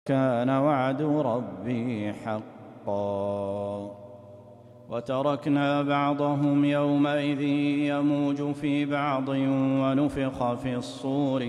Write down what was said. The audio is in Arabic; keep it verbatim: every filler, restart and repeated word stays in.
كان وعد ربي حقا. وتركنا بعضهم يومئذ يموج في بعض ونفخ في الصور